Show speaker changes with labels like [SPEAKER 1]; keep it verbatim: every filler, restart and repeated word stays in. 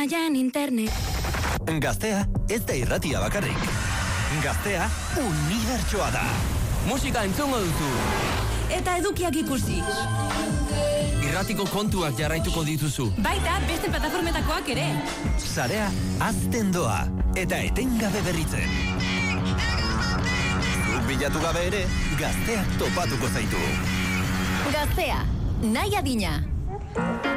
[SPEAKER 1] nahian internet.
[SPEAKER 2] Gaztea ez da irratia bakarrik. Gaztea unibertsoa da.
[SPEAKER 3] Musika entzungo duzu.
[SPEAKER 1] Eta edukiak ikusi.
[SPEAKER 3] Irratiko kontuak jarraituko dituzu.
[SPEAKER 1] Baita beste plataformetakoak ere.
[SPEAKER 2] Sarea azten doa eta etengabe berritzen. Zuk bilatu gabe ere, Gazteak topatuko zaitu.
[SPEAKER 4] Gaztea, nahi adina.